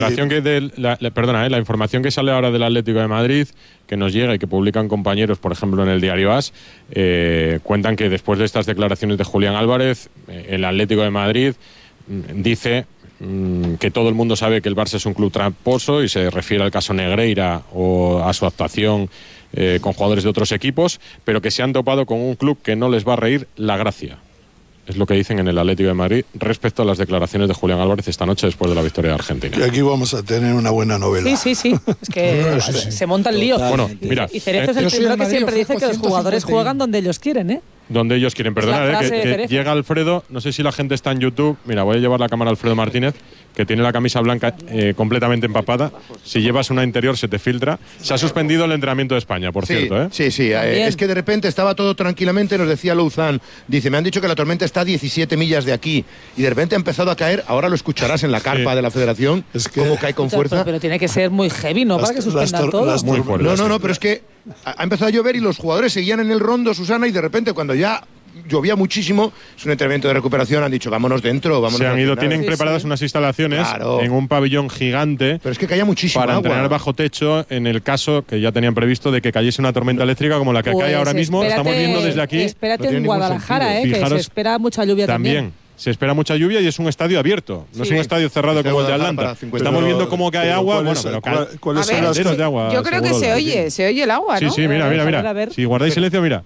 La información que sale ahora del Atlético de Madrid, que nos llega y que publican compañeros, por ejemplo, en el diario AS, cuentan que después de estas declaraciones de Julián Álvarez, el Atlético de Madrid dice que todo el mundo sabe que el Barça es un club tramposo y se refiere al caso Negreira o a su actuación con jugadores de otros equipos, pero que se han topado con un club que no les va a reír la gracia. Es lo que dicen en el Atlético de Madrid respecto a las declaraciones de Julián Álvarez esta noche después de la victoria de Argentina. Y aquí vamos a tener una buena novela. Sí. Es que se monta el lío. Bueno, mira, y Cerezo es el primero que siempre dice que los jugadores juegan donde ellos quieren, ¿eh? Donde ellos quieren. Perdonad, que llega Alfredo, no sé si la gente está en YouTube. Mira, voy a llevar la cámara a Alfredo Martínez, que tiene la camisa blanca completamente empapada. Si llevas una interior se te filtra. Se ha suspendido el entrenamiento de España, por cierto, ¿eh? Sí. Es que de repente estaba todo tranquilamente, nos decía Louzán. Dice, me han dicho que la tormenta está a 17 millas de aquí. Y de repente ha empezado a caer, ahora lo escucharás en la carpa de la Federación, es que cómo cae con fuerza. Pero tiene que ser muy heavy, ¿no? Para que suspendan todo. Muy fuerte. No, pero es que ha empezado a llover y los jugadores seguían en el rondo, Susana, y de repente cuando ya llovía muchísimo, es un entrenamiento de recuperación, han dicho vámonos dentro, vámonos. Se han ido, tienen preparadas unas instalaciones en un pabellón gigante. Pero es que caía muchísimo para agua. entrenar bajo techo en el caso que ya tenían previsto de que cayese una tormenta eléctrica como la que cae ahora mismo. Estamos viendo desde aquí. Espérate en Guadalajara, que se espera mucha lluvia también. Se espera mucha lluvia y es un estadio abierto, no es un estadio cerrado como el de Atlanta. Estamos viendo cómo cae agua. ¿Cuáles son las de agua? Yo creo que se oye el agua, ¿no? Sí, mira. Si guardáis silencio, mira.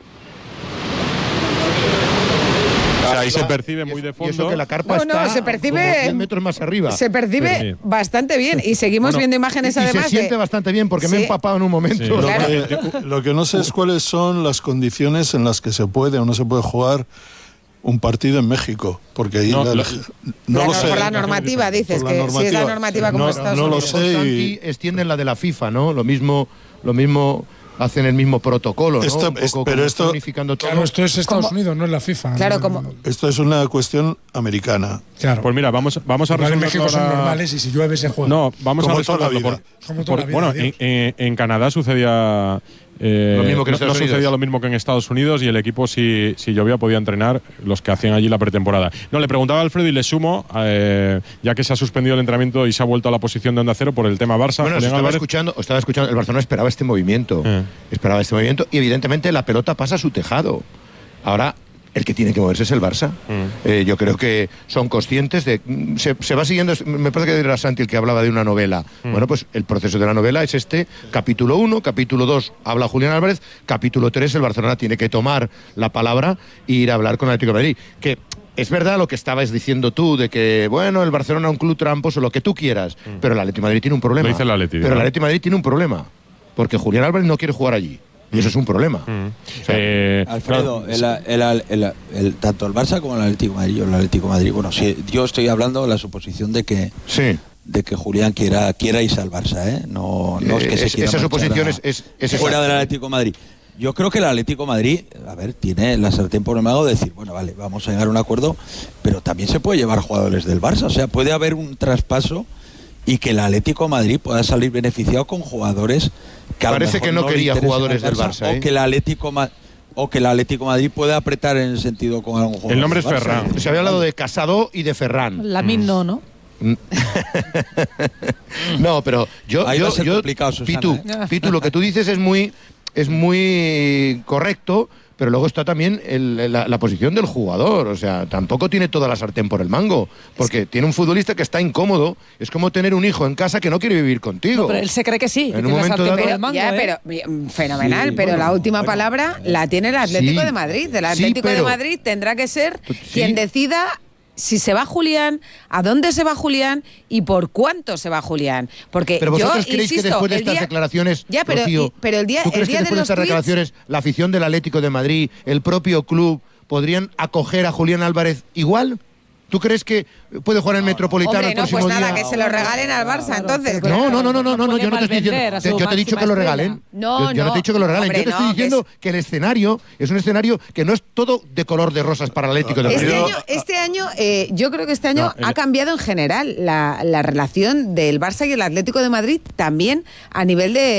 Ahí se percibe muy de fondo. Y eso que la carpa está se percibe 100 metros más arriba. Se percibe bastante bien y seguimos viendo imágenes además. Se siente bastante bien porque me he empapado en un momento. Sí. Lo que no sé es cuáles son las condiciones en las que se puede o no se puede jugar un partido en México, porque ahí no lo sé. Por la normativa, dices, que si es la normativa como Estados Unidos. No lo sé. Y extienden la de la FIFA, ¿no? Lo mismo hacen el mismo protocolo, ¿no? Pero esto es Estados Unidos, no es la FIFA. Claro, como esto es una cuestión americana. Claro. Pues mira, vamos a resolverlo. En México son normales y si llueve se juega. No, vamos a resolverlo. Bueno, en Canadá sucedía lo mismo que no sucedía lo mismo que en Estados Unidos y el equipo si llovía podía entrenar los que hacían allí la pretemporada. No, le preguntaba a Alfredo y le sumo, ya que se ha suspendido el entrenamiento y se ha vuelto a la posición de Onda Cero por el tema Barça. Bueno, estaba escuchando, el Barcelona esperaba este movimiento. Y evidentemente la pelota pasa a su tejado. Ahora el que tiene que moverse es el Barça. Yo creo que son conscientes de... Se va siguiendo... Me parece que era Santi el que hablaba de una novela. Bueno, pues el proceso de la novela es este. Capítulo 1, capítulo 2 habla Julián Álvarez, capítulo 3 el Barcelona tiene que tomar la palabra e ir a hablar con el Atlético de Madrid. Que es verdad lo que estabas diciendo tú, de que, bueno, el Barcelona es un club tramposo, lo que tú quieras, pero el Atlético de Madrid tiene un problema. Lo dice el Atlético. Pero el Atlético de Madrid tiene un problema, porque Julián Álvarez no quiere jugar allí. Y eso es un problema. Alfredo, tanto el Barça como el Atlético de Madrid, bueno, yo estoy hablando de la suposición de que Julián quiera irse al Barça, ¿eh? No es que se quiera esa suposición es fuera del Atlético de Madrid. Yo creo que el Atlético de Madrid, tiene la sartén por el mango de decir, bueno, vale, vamos a llegar a un acuerdo, pero también se puede llevar jugadores del Barça, o sea, puede haber un traspaso y que el Atlético de Madrid pueda salir beneficiado con jugadores que parece que no quería jugadores del Barça, o que el Atlético de Madrid puede apretar en el sentido con algún jugador. El nombre es Ferran. Se había hablado de Casado y de Ferran. Lamine ¿no? No, pero yo Susana, Pitu, lo que tú dices es muy correcto, pero luego está también la posición del jugador. O sea, tampoco tiene toda la sartén por el mango, porque tiene un futbolista que está incómodo. Es como tener un hijo en casa que no quiere vivir contigo. No, pero él se cree que sí, en un momento dado, por el mango, pero fenomenal, pero la última palabra la tiene el Atlético de Madrid. El Atlético de Madrid tendrá que ser quien decida si se va Julián, a dónde se va Julián y por cuánto se va Julián. Porque pero vosotros yo creéis que después de estas declaraciones, Rocío, pero el día ¿tú crees que después de estas declaraciones la afición del Atlético de Madrid, el propio club, podrían acoger a Julián Álvarez igual? ¿Tú crees que puede jugar en el Metropolitano el próximo pues nada, día? que se lo regalen al Barça, entonces. No, yo no te estoy diciendo. Yo te he dicho que lo regalen. Yo no te he dicho que lo regalen. Yo te estoy diciendo que el escenario es un escenario que no es todo de color de rosas para el Atlético de Madrid. Este año, yo creo que este año ha cambiado en general la relación del Barça y el Atlético de Madrid, también a nivel de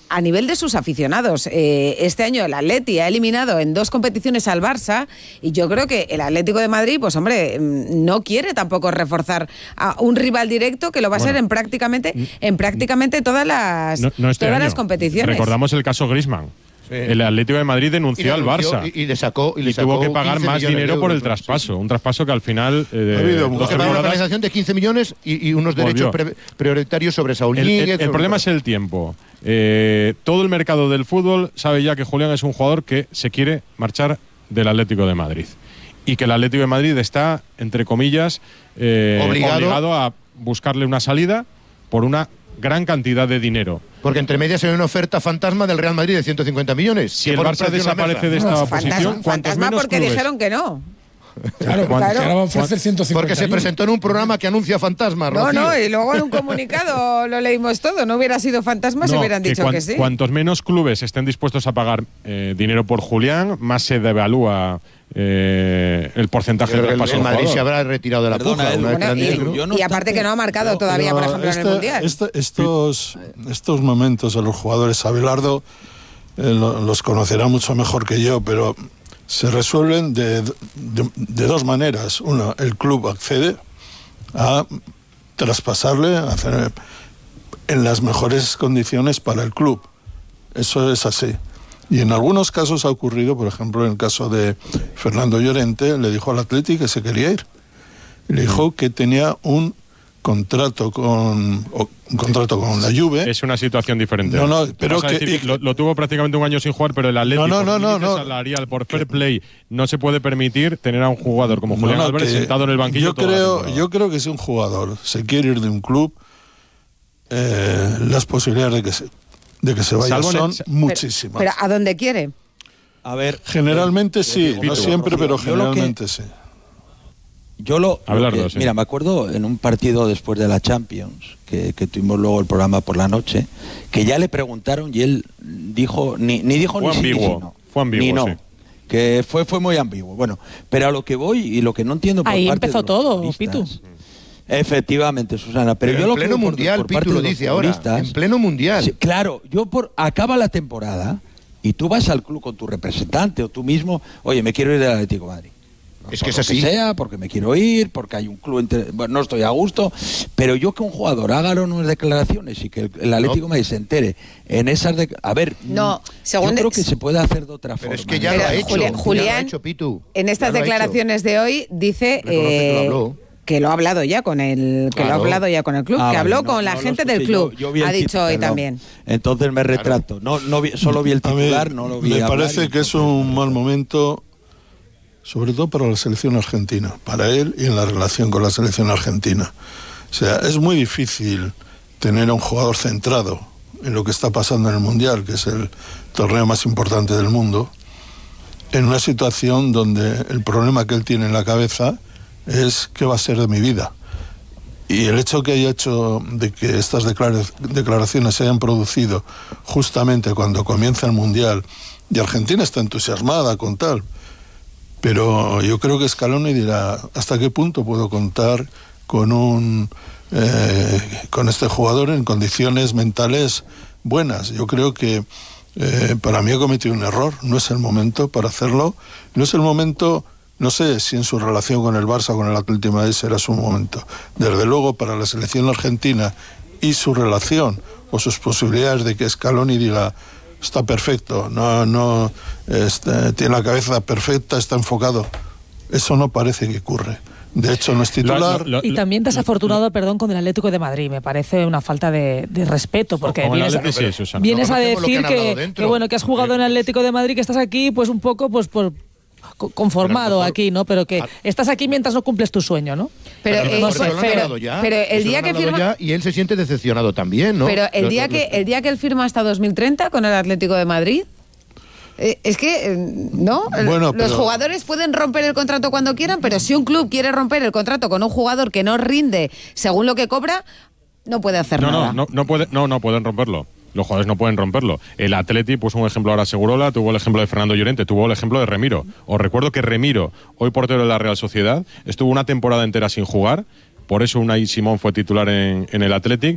a nivel de sus aficionados. Este año el Atleti ha eliminado en 2 competiciones al Barça y yo creo que el Atlético de Madrid, pues hombre, no quiere tampoco reforzar a un rival directo que lo va a ser en prácticamente todas las competiciones. Recordamos el caso Griezmann. Sí. El Atlético de Madrid denunció al Barça y le sacó tuvo que pagar más dinero por el traspaso. Un traspaso que al final ha habido una organización de 15 millones y unos derechos prioritarios sobre Saúl Ñíguez. El problema es el tiempo. Todo el mercado del fútbol sabe ya que Julián es un jugador que se quiere marchar del Atlético de Madrid y que el Atlético de Madrid está, entre comillas, obligado a buscarle una salida por una gran cantidad de dinero. Porque entre medias hay una oferta fantasma del Real Madrid de 150 millones. Si el Barça desaparece de esta posición, fantasma porque clubes? Dijeron que no. Claro, ahora va a ofrecer 150. Porque se presentó en un programa que anuncia fantasmas, Rocío. No, y luego en un comunicado lo leímos todo. No hubiera sido fantasma si hubieran dicho que sí. Cuantos menos clubes estén dispuestos a pagar dinero por Julián, más se devalúa el porcentaje de traspaso. El Madrid se habrá retirado de la puja. Y aparte que no ha marcado todavía, por ejemplo, en el Mundial. Estos momentos a los jugadores, Abelardo los conocerá mucho mejor que yo, pero se resuelven de 2 maneras. Una, el club accede a traspasarle, a hacer en las mejores condiciones para el club. Eso es así. Y en algunos casos ha ocurrido, por ejemplo, en el caso de Fernando Llorente, le dijo al Atleti que se quería ir. Y le dijo que tenía un contrato con la Juve. Es una situación diferente. Pero lo tuvo prácticamente un año sin jugar, pero el Atlético salarial por fair play no se puede permitir tener a un jugador como Julián Álvarez sentado en el banquillo. Yo creo que si un jugador se quiere ir de un club, las posibilidades de que se vaya son muchísimas. Pero ¿a dónde quiere? A ver, generalmente sí, no siempre, pero generalmente sí. Mira, me acuerdo en un partido después de la Champions, que tuvimos luego el programa por la noche, que ya le preguntaron y él dijo, ni dijo fue ni ambiguo, sí, no. Fue ambiguo, ni no. Sí. Que fue muy ambiguo. Bueno, pero a lo que voy y lo que no entiendo por ahí parte empezó de los todo, Pitu. Efectivamente, Susana, pero yo en pleno mundial, Pitu lo dice ahora, en pleno mundial. Sí, claro, acaba la temporada y tú vas al club con tu representante o tú mismo, oye, me quiero ir del Atlético de Madrid. Es que es así. Porque me quiero ir, porque hay un club, no estoy a gusto, pero yo que un jugador haga unas declaraciones y que el Atlético de Madrid se entere en esas yo creo que se puede hacer de otra forma. Pero es que ya lo ha hecho. Julián, Pitu. En estas declaraciones de hoy dice que lo ha hablado ya con el club, que habló con la gente del club. Yo ha dicho hoy también. Entonces me retrato. Solo vi el titular, no lo vi. Me parece que es un mal momento, sobre todo para la selección argentina, para él y en la relación con la selección argentina. O sea, es muy difícil tener a un jugador centrado en lo que está pasando en el Mundial, que es el torneo más importante del mundo, en una situación donde el problema que él tiene en la cabeza es ¿qué va a ser de mi vida? Y el hecho que haya hecho de que estas declaraciones se hayan producido justamente cuando comienza el Mundial, y Argentina está entusiasmada con tal, pero yo creo que Scaloni dirá hasta qué punto puedo contar con este jugador en condiciones mentales buenas. Yo creo que para mí ha cometido un error, no es el momento para hacerlo, no es el momento. No sé si en su relación con el Barça o con el Atlético de Madrid será su momento. Desde luego, para la selección argentina y su relación o sus posibilidades de que Scaloni diga está perfecto, tiene la cabeza perfecta, está enfocado. Eso no parece que ocurre. De hecho, no es titular. Y también desafortunado, con el Atlético de Madrid. Me parece una falta de respeto, porque vienes a decir que has jugado en el Atlético de Madrid, que estás aquí pues un poco conformado aquí, ¿no? Pero que estás aquí mientras no cumples tu sueño, ¿no? Pero el día que firma y él se siente decepcionado también, ¿no? Pero el día que él firma hasta 2030 con el Atlético de Madrid, es que los jugadores pueden romper el contrato cuando quieran, pero si un club quiere romper el contrato con un jugador que no rinde según lo que cobra, no puede hacer nada. No pueden romperlo. Los jugadores no pueden romperlo. El Atleti puso un ejemplo ahora Segurola, tuvo el ejemplo de Fernando Llorente, tuvo el ejemplo de Remiro. Os recuerdo que Remiro, hoy portero de la Real Sociedad, estuvo una temporada entera sin jugar, por eso Unai Simón fue titular en el Athletic.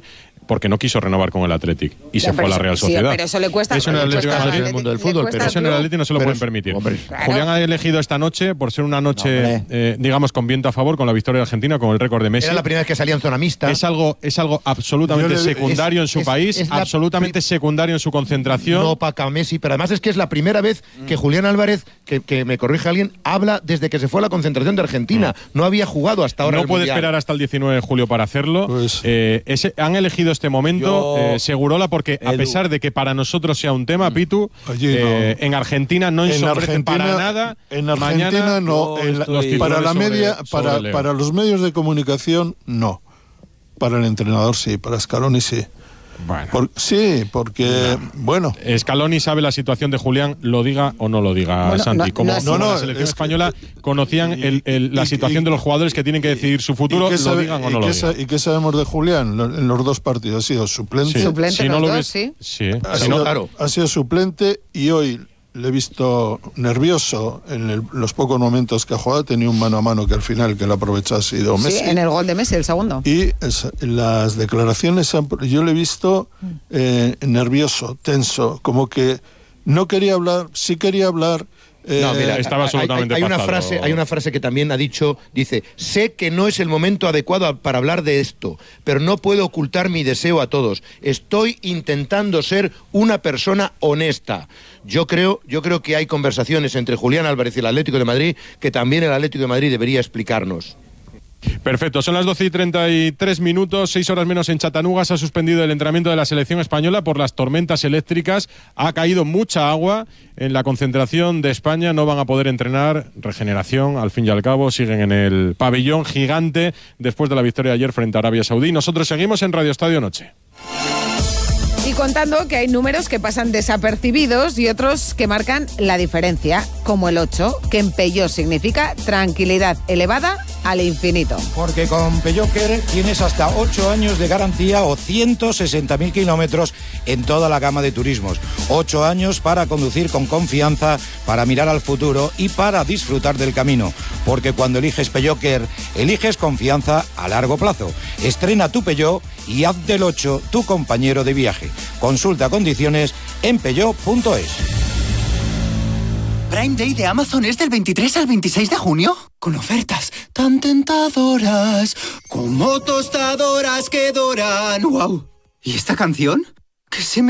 porque no quiso renovar con el Athletic y se fue a la Real Sociedad. Pero eso le cuesta. Eso en el Atlético de Madrid, en el mundo del fútbol, pero eso en el Athletic no se lo pueden permitir. Claro. Julián ha elegido esta noche por ser una noche, digamos, con viento a favor, con la victoria de Argentina, con el récord de Messi. Era la primera vez que salía en zona mixta. Es algo absolutamente secundario en su país, absolutamente secundario en su concentración. No opaca a Messi, pero además es que es la primera vez que Julián Álvarez, que me corrige alguien, habla desde que se fue a la concentración de Argentina. No había jugado hasta ahora. No puede esperar hasta el 19 de julio para hacerlo. Pues, han elegido este momento, Segurola, porque a pesar de que para nosotros sea un tema, Pitu, en Argentina no ensombrece para nada. En Argentina no. Para la media, para los medios de comunicación, no. Para el entrenador sí, para Scaloni sí. Bueno. Porque Scaloni sabe la situación de Julián, lo diga o no lo diga, Santi. Como la selección española conocían la situación de los jugadores que tienen que decidir su futuro, lo digan o no lo digan. ¿Y qué sabemos de Julián? En los 2 partidos ha sido suplente. Suplente si en no los lo dos, sí. Ha sido suplente y hoy le he visto nervioso en los pocos momentos que ha jugado. Tenía un mano a mano que al final que lo aprovechó ha sido Messi. Sí, en el gol de Messi, el segundo. Y las declaraciones, yo le he visto nervioso, tenso, como que no quería hablar, sí quería hablar. No, mira, estaba absolutamente hay una frase que también ha dicho, dice: sé que no es el momento adecuado para hablar de esto, pero no puedo ocultar mi deseo a todos. Estoy intentando ser una persona honesta. Yo creo que hay conversaciones entre Julián Álvarez y el Atlético de Madrid que también el Atlético de Madrid debería explicarnos. Perfecto, son las 12:33, 6 horas menos en Chattanooga. Se ha suspendido el entrenamiento de la selección española por las tormentas eléctricas. Ha caído mucha agua en la concentración de España. No van a poder entrenar. Regeneración, al fin y al cabo, siguen en el pabellón gigante después de la victoria de ayer frente a Arabia Saudí. Nosotros seguimos en Radio Estadio Noche. Y contando que hay números que pasan desapercibidos y otros que marcan la diferencia, como el 8, que en Peugeot significa tranquilidad elevada al infinito. Porque con Peugeot Care tienes hasta 8 años de garantía o 160.000 kilómetros en toda la gama de turismos. 8 años para conducir con confianza, para mirar al futuro y para disfrutar del camino. Porque cuando eliges Peugeot Care, eliges confianza a largo plazo. Estrena tu Peugeot y haz del 8 tu compañero de viaje. Consulta condiciones en peugeot.es. Prime Day de Amazon es del 23 al 26 de junio, con ofertas tan tentadoras como tostadoras que doran. ¡Wow! ¿Y esta canción? ¿Qué se me